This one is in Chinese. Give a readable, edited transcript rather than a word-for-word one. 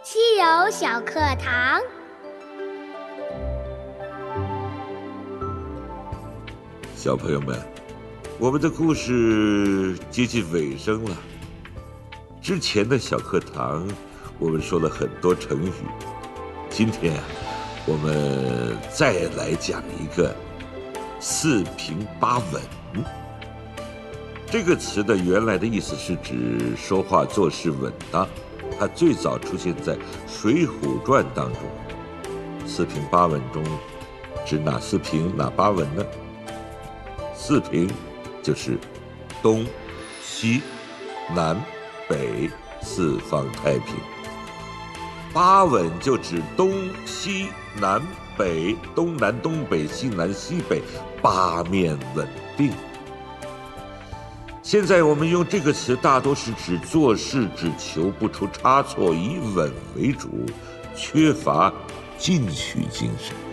西游小课堂。 小朋友们，我们的故事接近尾声了。之前的小课堂，我们说了很多成语。今天我们再来讲一个四平八稳。这个词的原来的意思是指说话做事稳当，它最早出现在《水浒传》当中。四平八稳中，指哪四平哪八稳呢？四平就是东西南北四方太平，八稳就指东西南北东南东北西南西北八面稳定。现在我们用这个词大多是指做事只求不出差错，以稳为主，缺乏进取精神。